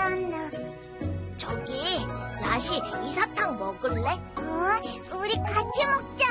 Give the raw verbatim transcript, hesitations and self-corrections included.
미안. 저기, 라시, 이 사탕 먹을래? 어? 우리 같이 먹자.